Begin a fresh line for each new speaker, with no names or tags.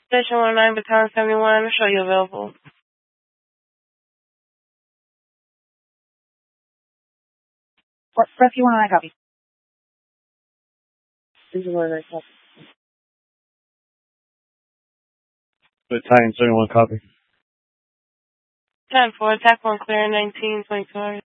Station 19, Baton 71, show you available.
Rescue 109, copy.
This is 109, copy.
Battalion 71, copy.
10-4, attack 1 clear, 19, 22 hours.